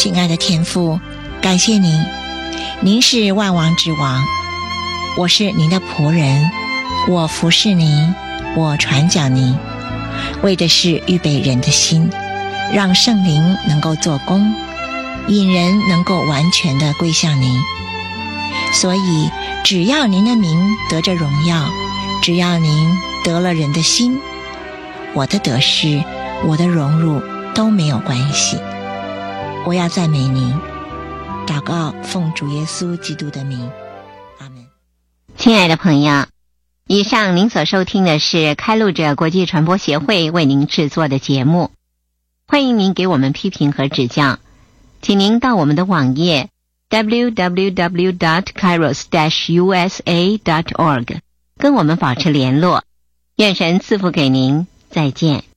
亲爱的天父，感谢您，您是万王之王，我是您的仆人，我服侍您，我传讲您，为的是预备人的心，让圣灵能够做工，引人能够完全的归向您。所以只要您的名得着荣耀，只要您得了人的心，我的得失，我的荣辱都没有关系。我要赞美您，祷告奉主耶稣基督的名，阿们。 亲爱的朋友，以上您所收听的是开路者国际传播协会为您制作的节目，欢迎您给我们批评和指教，请您到我们的网页 www.kairos-usa.org 跟我们保持联络。愿神赐福给您，再见。